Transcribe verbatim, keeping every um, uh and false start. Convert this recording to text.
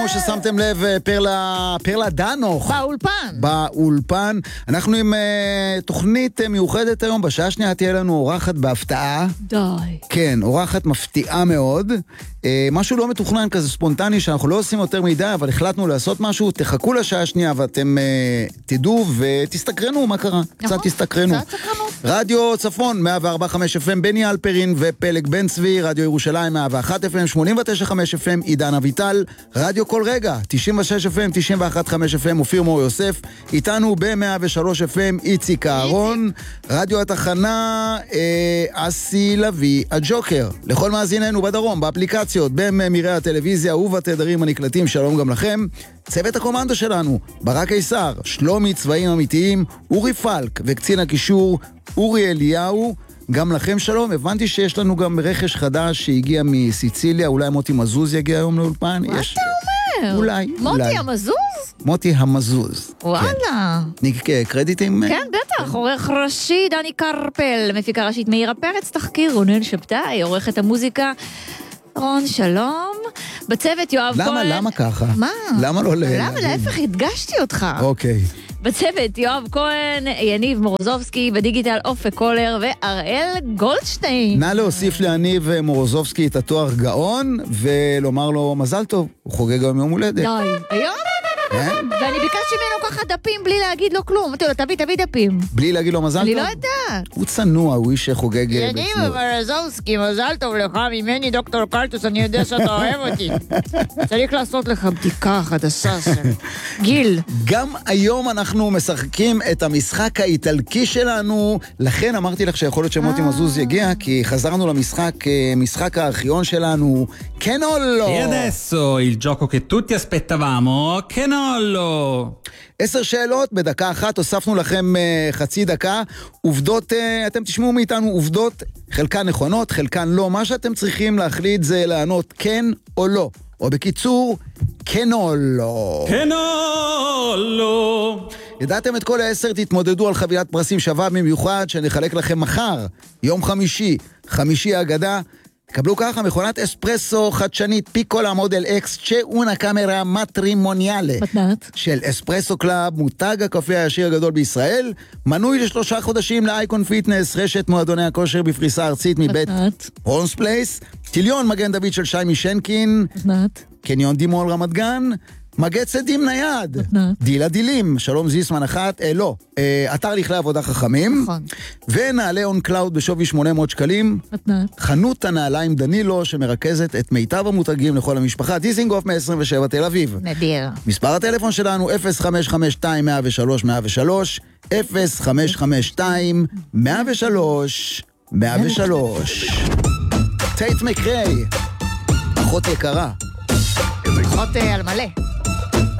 כמו ששמתם לב, פרלה, פרלה דנוך. באולפן. באולפן. אנחנו עם uh, תוכנית uh, מיוחדת היום. בשעה שנייה תהיה לנו אורחת בהפתעה. די. כן, אורחת מפתיעה מאוד. Uh, משהו לא מתוכנן כזה ספונטני שאנחנו לא עושים יותר מדי, אבל החלטנו לעשות משהו. תחכו לשעה שנייה ואתם uh, תדעו ותסתקרנו מה קרה. נכון, קצת תסתקרנו. קצת סקרנות. רדיו צפון, מאה וארבע נקודה חמש אף אם, בני אלפרין ופלג בן צבי. רדיו ירושלים, מאה ואחת אף אם, שמונים ותשע נקודה חמש אף אם, עידן אביטל. רדיו כל רגע, תשעים ושש אף אם, תשעים ואחת נקודה חמש אף אם, אופיר מור יוסף. איתנו ב-מאה ושלוש אף אם, איציק אהרון. רדיו התחנה, אה, אסי לוי, הג'וקר. לכל מאזיננו בדרום, באפליקציות, בממירי הטלוויזיה ובתדרים הנקלטים, שלום גם לכם. צוות הקומנדו שלנו, ברק קיסר, שלומי צבעים אמיתיים, אורי פלק וקצין הקישור, אורי אליהו. גם לכם שלום, הבנתי שיש לנו גם רכש חדש שהגיע מסיציליה, אולי מוטי מזוז יגיע היום לאולפן. מה יש... אתה אומר? אולי, מוטי אולי. המזוז? מוטי המזוז. וואלה. כן. קרדיטים? כן, בטח, עורך ראשי דני קרפל, מפיקה ראשית מאירה פרץ, תחקיר רונן שבתאי, עורכת המוזיקה רון שלום, בצוות יואב למה, כהן. למה ככה? מה? למה לא ל... למה? להפך, הדגשתי אותך. אוקיי. בצוות יואב כהן, יניב מורוזובסקי, בדיגיטל אופק קולר ואראל גולדשטיין. נא להוסיף ליניב מורוזובסקי את התואר גאון, ולומר לו מזל טוב, הוא חוגג היום יום הולדת. די, היום? כן? ואני ביקשתי ממנו ככה דפים בלי להגיד לו כלום. אמרתי לו, תביא, תביא דפים. בלי להגיד לו מזל טוב? אני לא יודעת. הוא צנוע, הוא איש שחוגג... יניב מורוזובסקי, מזל טוב לך ממני דוקטור קלטוס, אני יודע שאתה אוהב אותי. צריך לעשות לך בדיקה חדשה של גיל. גם היום אנחנו משחקים את המשחק האיטלקי שלנו, לכן אמרתי לך שיכול להיות שמוטי מזוז יגיע, כי חזרנו למשחק, משחק הארכיון שלנו, כן או לא? E adesso il gioco che tutti aspettavamo, che nollo! עשר שאלות, בדקה אחת, הוספנו לכם uh, חצי דקה, עובדות, uh, אתם תשמעו מאיתנו עובדות, חלקן נכונות, חלקן לא, מה שאתם צריכים להחליט זה לענות כן או לא, או בקיצור, כן או לא. Che nollo! ידעתם את כל העשר, תתמודדו על חבילת פרסים שווה במיוחד שנחלק לכם מחר, יום חמישי, חמישי האגדה. קבלו ככה מכונת אספרסו חדשנית פיקולה מודל אקס צ'אונה קאמרה מטרימוניאלה מתנת של אספרסו קלאב, מותג הקפה העשיר הגדול בישראל, מנוי לשלושה חודשים לאייקון פיטנס, רשת מועדוני הכושר בפריסה ארצית מבית הורנס פלייס, טיליון מגן דוד של שיימי שנקין, מתנת קניון דימול רמת גן, מגד צדים נייד, דילה דילים, שלום זיסמן אחת, אה, לא, אה, אתר לכלי עבודה חכמים, נכון. ונעלי און קלאוד בשווי שמונה מאות שקלים, מתנת חנות הנעליים דנילו שמרכזת את מיטב המותגים לכל המשפחה, דיזינגוף מאה עשרים ושבע תל אביב. נדיר. מספר הטלפון שלנו אפס חמש חמש שתיים מאה ושלוש מאה ושלוש, אפס חמש חמש שתיים מאה ושלוש מאה ושלוש. טייט מקריי, אחות יקרה. פחות על מלא.